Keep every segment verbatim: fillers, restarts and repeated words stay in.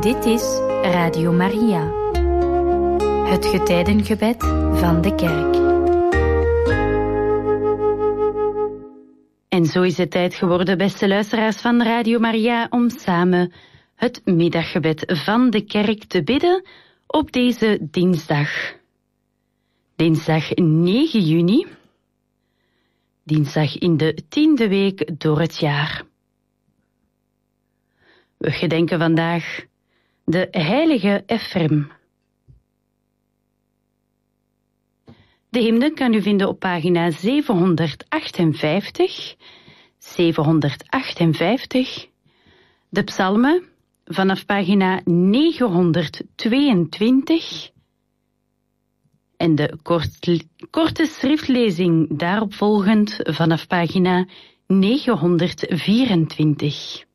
Dit is Radio Maria, het getijdengebed van de kerk. En zo is het tijd geworden, beste luisteraars van Radio Maria, om samen het middaggebed van de kerk te bidden op deze dinsdag. Dinsdag negen juni, dinsdag in de tiende week door het jaar. We gedenken vandaag de heilige Efrem. De hymne kan u vinden op pagina zevenhonderdachtenvijftig. zevenhonderdachtenvijftig. De psalmen vanaf pagina negenhonderdtweeëntwintig. En de kort, korte schriftlezing daarop volgend vanaf pagina negenhonderdvierentwintig.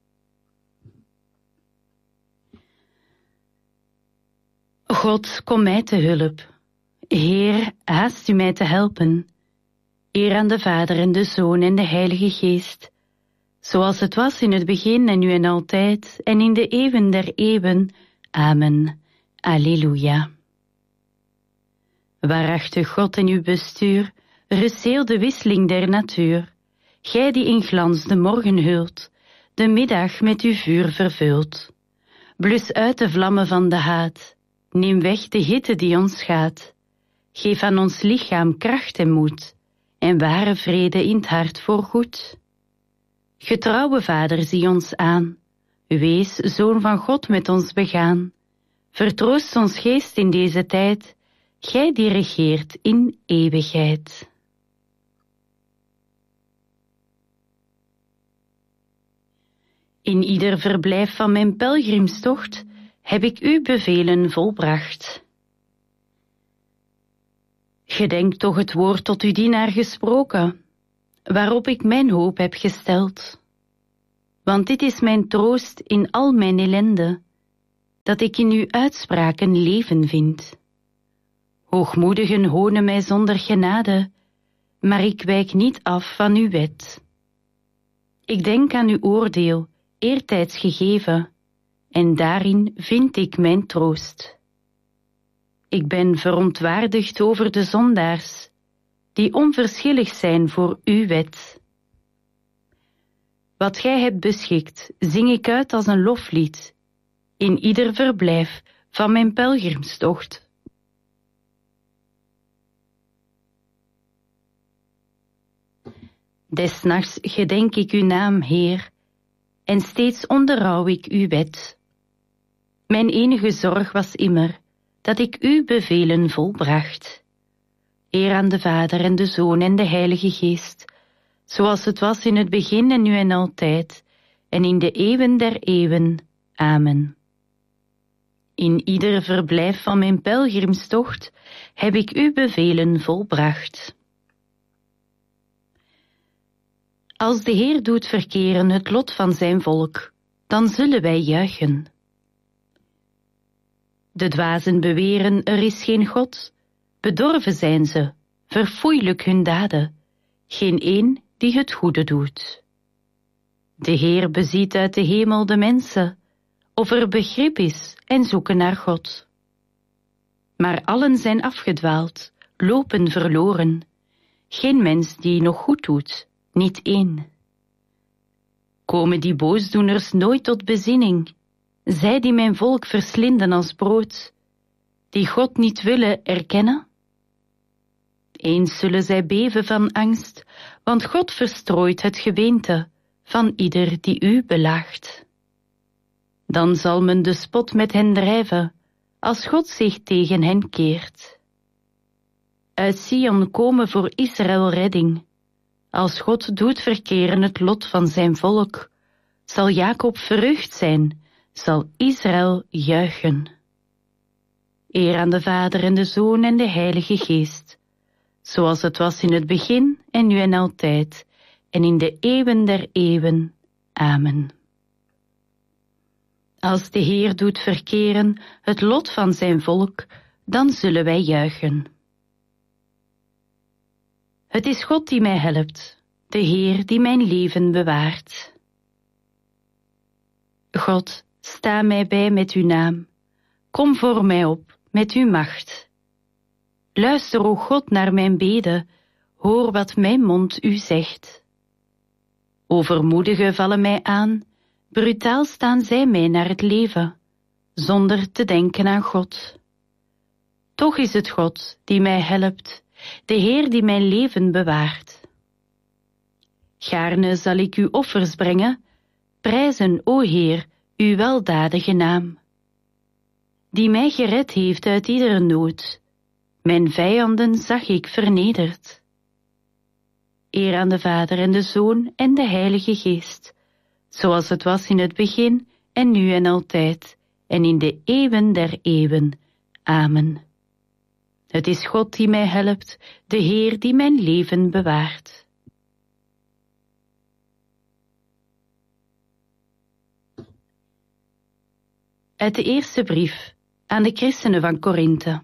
God, kom mij te hulp. Heer, haast u mij te helpen. Eer aan de Vader en de Zoon en de Heilige Geest, zoals het was in het begin en nu en altijd en in de eeuwen der eeuwen. Amen. Alleluia. Waarachtig God in uw bestuur, rust heel de wisseling der natuur. Gij die in glans de morgen hult, de middag met uw vuur vervult. Blus uit de vlammen van de haat, neem weg de hitte die ons schaadt. Geef aan ons lichaam kracht en moed, en ware vrede in het hart voorgoed. Getrouwe Vader, zie ons aan, wees Zoon van God met ons begaan. Vertroost ons geest in deze tijd, gij die regeert in eeuwigheid. In ieder verblijf van mijn pelgrimstocht heb ik uw bevelen volbracht. Gedenk toch het woord tot uw dienaar gesproken, waarop ik mijn hoop heb gesteld. Want dit is mijn troost in al mijn ellende, dat ik in uw uitspraken leven vind. Hoogmoedigen honen mij zonder genade, maar ik wijk niet af van uw wet. Ik denk aan uw oordeel, eertijds gegeven, en daarin vind ik mijn troost. Ik ben verontwaardigd over de zondaars, die onverschillig zijn voor uw wet. Wat gij hebt beschikt, zing ik uit als een loflied, in ieder verblijf van mijn pelgrimstocht. Des nachts gedenk ik uw naam, Heer, en steeds onderrouw ik uw wet. Mijn enige zorg was immer dat ik uw bevelen volbracht. Eer aan de Vader en de Zoon en de Heilige Geest, zoals het was in het begin en nu en altijd, en in de eeuwen der eeuwen. Amen. In ieder verblijf van mijn pelgrimstocht heb ik uw bevelen volbracht. Als de Heer doet verkeren het lot van zijn volk, dan zullen wij juichen. De dwazen beweren, er is geen God. Bedorven zijn ze, verfoeilijk hun daden. Geen een die het goede doet. De Heer beziet uit de hemel de mensen, of er begrip is en zoeken naar God. Maar allen zijn afgedwaald, lopen verloren. Geen mens die nog goed doet, niet één. Komen die boosdoeners nooit tot bezinning? Zij die mijn volk verslinden als brood, die God niet willen erkennen? Eens zullen zij beven van angst, want God verstrooit het gebeente van ieder die u belaagt. Dan zal men de spot met hen drijven, als God zich tegen hen keert. Uit Sion komen voor Israël redding. Als God doet verkeren het lot van zijn volk, zal Jacob verheugd zijn, zal Israël juichen. Eer aan de Vader en de Zoon en de Heilige Geest, zoals het was in het begin en nu en altijd, en in de eeuwen der eeuwen. Amen. Als de Heer doet verkeren het lot van zijn volk, dan zullen wij juichen. Het is God die mij helpt, de Heer die mijn leven bewaart. God, sta mij bij met uw naam. Kom voor mij op met uw macht. Luister, o God, naar mijn bede, hoor wat mijn mond u zegt. Overmoedigen vallen mij aan, brutaal staan zij mij naar het leven, zonder te denken aan God. Toch is het God die mij helpt, de Heer die mijn leven bewaart. Gaarne zal ik u offers brengen, prijzen, o Heer, uw weldadige naam. Die mij gered heeft uit iedere nood, mijn vijanden zag ik vernederd. Eer aan de Vader en de Zoon en de Heilige Geest, zoals het was in het begin en nu en altijd, en in de eeuwen der eeuwen. Amen. Het is God die mij helpt, de Heer die mijn leven bewaart. Uit de eerste brief aan de christenen van Korinthe.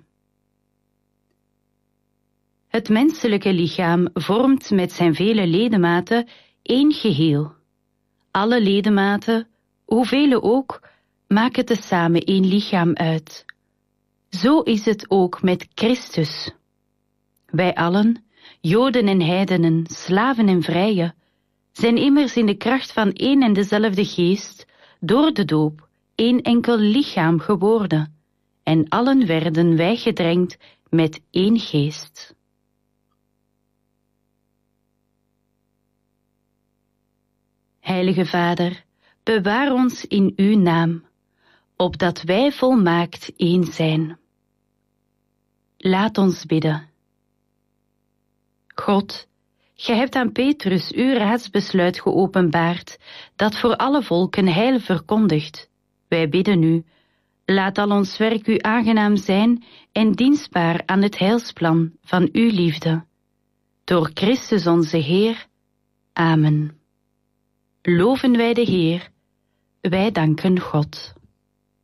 Het menselijke lichaam vormt met zijn vele ledematen één geheel. Alle ledematen, hoeveel ook, maken tezamen één lichaam uit. Zo is het ook met Christus. Wij allen, Joden en heidenen, slaven en vrije, zijn immers in de kracht van één en dezelfde geest, door de doop, één enkel lichaam geworden, en allen werden wij gedrenkt met één geest. Heilige Vader, bewaar ons in uw naam, opdat wij volmaakt één zijn. Laat ons bidden. God, gij hebt aan Petrus uw raadsbesluit geopenbaard, dat voor alle volken heil verkondigt. Wij bidden u, laat al ons werk u aangenaam zijn en dienstbaar aan het heilsplan van uw liefde. Door Christus onze Heer. Amen. Loven wij de Heer, wij danken God.